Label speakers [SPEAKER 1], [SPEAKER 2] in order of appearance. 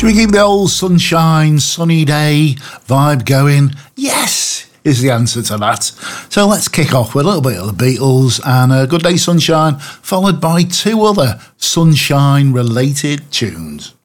[SPEAKER 1] Should we keep the old sunshine, sunny day vibe going? Yes, is the answer to that. So let's kick off with a little bit of the Beatles and Good Day Sunshine, followed by two other sunshine-related tunes.